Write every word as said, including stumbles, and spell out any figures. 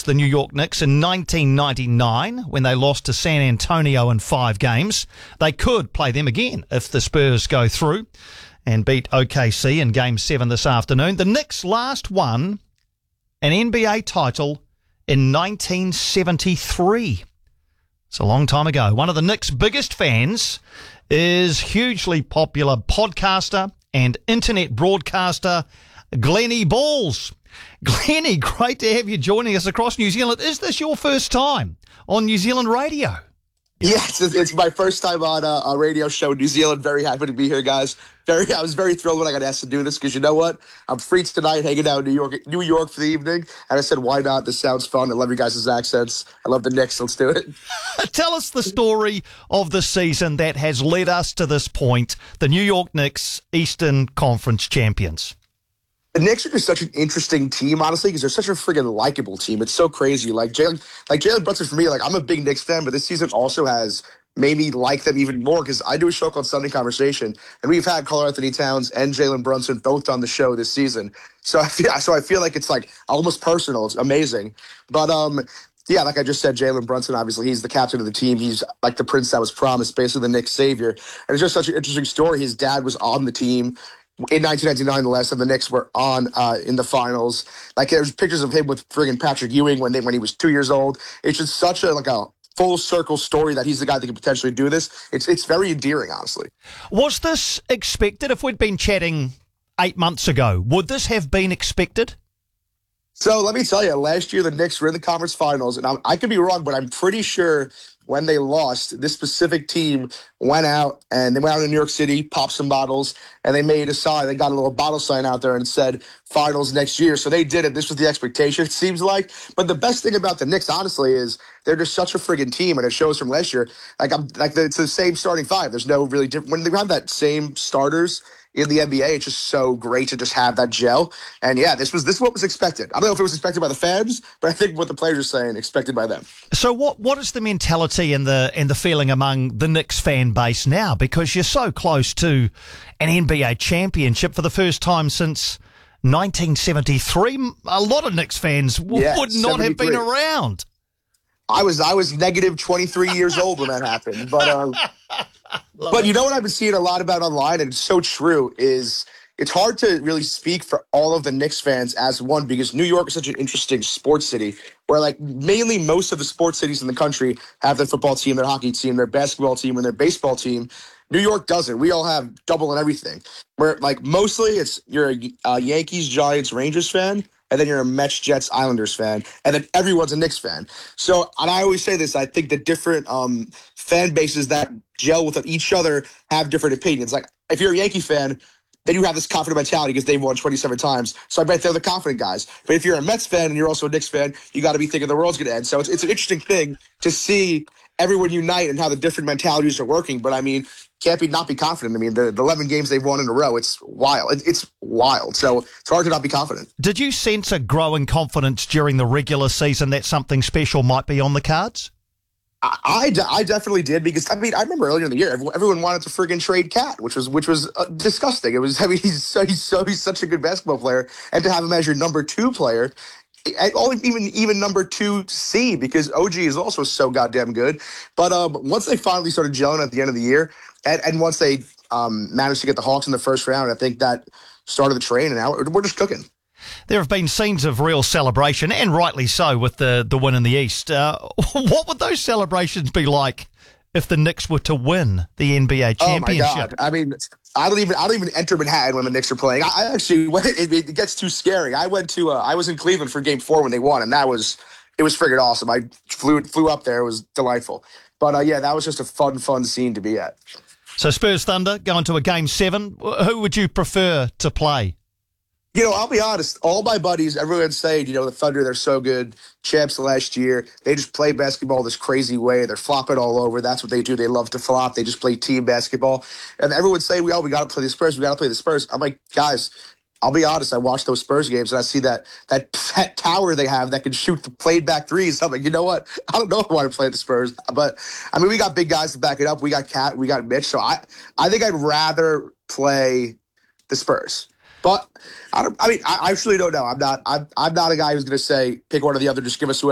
against the New York Knicks in nineteen ninety-nine when they lost to San Antonio in five games. They could play them again if the Spurs go through and beat O K C in Game seven this afternoon. The Knicks last won an N B A title in nineteen seventy-three. It's a long time ago. One of the Knicks' biggest fans is hugely popular podcaster and internet broadcaster Glennie Balls. Glennie, great to have you joining us across New Zealand. Is this your first time on New Zealand radio? Yes, it's my first time on a, a radio show in New Zealand. Very happy to be here, guys. Very, I was very thrilled when I got asked to do this because you know what? I'm free tonight, hanging out in New York, New York for the evening, and I said, why not? This sounds fun. I love you guys' accents. I love the Knicks. Let's do it. Tell us the story of the season that has led us to this point, the New York Knicks, Eastern Conference champions. The Knicks are just such an interesting team, honestly, because they're such a friggin' likable team. It's so crazy. Like Jalen, like Jalen Brunson, for me, like I'm a big Knicks fan, but this season also has made me like them even more because I do a show called Sunday Conversation, and we've had Karl-Anthony Towns and Jalen Brunson both on the show this season. So I feel, so I feel like it's like almost personal. It's amazing. But um, yeah, like I just said, Jalen Brunson, obviously, he's the captain of the team. He's like the prince that was promised, basically the Knicks' savior. And it's just such an interesting story. His dad was on the team in nineteen ninety-nine, the last time the Knicks were on uh, in the finals. Like there's pictures of him with friggin' Patrick Ewing when they when he was two years old. It's just such a like a full circle story that he's the guy that could potentially do this. It's it's very endearing, honestly. Was this expected? If we'd been chatting eight months ago, would this have been expected? So let me tell you, last year the Knicks were in the conference finals, and I, I could be wrong, but I'm pretty sure when they lost, this specific team went out and they went out in New York City, popped some bottles, and they made a sign. They got a little bottle sign out there and said finals next year. So they did it. This was the expectation, it seems like. But the best thing about the Knicks, honestly, is they're just such a friggin' team, and it shows from last year. Like I'm like the, it's the same starting five. There's no really different when they have that same starters in the N B A. It's just so great to just have that gel. And yeah, this was this is what was expected. I don't know if it was expected by the fans, but I think what the players are saying, expected by them. So what what is the mentality and the and the feeling among the Knicks fan base now? Because you're so close to an N B A championship for the first time since nineteen seventy-three. A lot of Knicks fans w- yeah, would not have been around. I was I was negative twenty-three years old when that happened. But um But you know what I've been seeing a lot about online, and it's so true, is it's hard to really speak for all of the Knicks fans as one because New York is such an interesting sports city where, like, mainly most of the sports cities in the country have their football team, their hockey team, their basketball team, and their baseball team. New York doesn't. We all have double and everything. Where, like, mostly it's you're a uh, Yankees, Giants, Rangers fan, and then you're a Mets, Jets, Islanders fan, and then everyone's a Knicks fan. So, and I always say this, I think the different um, fan bases that gel with each other have different opinions. Like, if you're a Yankee fan, then you have this confident mentality because they've won twenty-seven times. So I bet they're the confident guys. But if you're a Mets fan and you're also a Knicks fan, you got to be thinking the world's going to end. So it's, it's an interesting thing to see everyone unite and how the different mentalities are working. But, I mean, can't be not be confident. I mean, the, the eleven games they've won in a row, it's wild. It, it's wild. So it's hard to not be confident. Did you sense a growing confidence during the regular season that something special might be on the cards? I, I, de- I definitely did because, I mean, I remember earlier in the year, everyone, everyone wanted to friggin' trade Cat, which was which was uh, disgusting. It was, I mean, he's so, he's so he's such a good basketball player, and to have him as your number two player, only even even number two C because O G is also so goddamn good. But um, once they finally started gelling at the end of the year, and, and once they um, managed to get the Hawks in the first round, I think that started the train, and now we're, we're just cooking. There have been scenes of real celebration, and rightly so, with the, the win in the East. Uh, what would those celebrations be like if the Knicks were to win the N B A championship? Oh my God! I mean, I don't even I don't even enter Manhattan when the Knicks are playing. I, I actually it, it gets too scary. I went to uh, I was in Cleveland for Game Four when they won, and that was it was friggin' awesome. I flew flew up there. It was delightful. But uh, yeah, that was just a fun fun scene to be at. So Spurs Thunder going to a Game Seven. Who would you prefer to play? You know, I'll be honest, all my buddies, everyone's saying, you know, the Thunder, they're so good. Champs last year. They just play basketball this crazy way. They're flopping all over. That's what they do. They love to flop. They just play team basketball. And everyone's saying, oh, we got to play the Spurs. We got to play the Spurs. I'm like, guys, I'll be honest. I watch those Spurs games, and I see that that, that tower they have that can shoot the played back threes. I'm like, you know what? I don't know if I want to play the Spurs. But, I mean, we got big guys to back it up. We got Cat. We got Mitch. So I, I think I'd rather play the Spurs. But I, don't, I mean, I actually don't know. I'm not. I'm, I'm not a guy who's going to say pick one or the other. Just give us whoever.